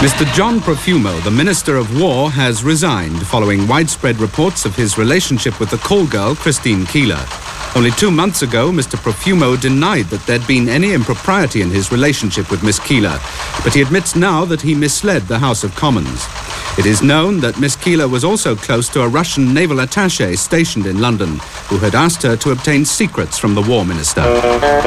Mr. John Profumo, the Minister of War, has resigned following widespread reports of his relationship with the call girl, Christine Keeler. Only 2 months ago, Mr. Profumo denied that there'd been any impropriety in his relationship with Miss Keeler, but he admits now that he misled the House of Commons. It is known that Miss Keeler was also close to a Russian naval attaché stationed in London, who had asked her to obtain secrets from the War Minister.